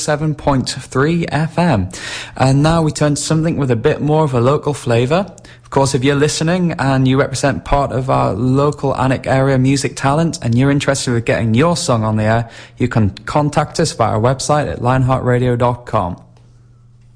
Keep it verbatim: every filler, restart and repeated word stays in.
seven point three F M. And now we turn to something with a bit more of a local flavour. Of course, if you're listening and you represent part of our local Alnwick area music talent and you're interested in getting your song on the air, you can contact us via our website at lionheart radio dot com.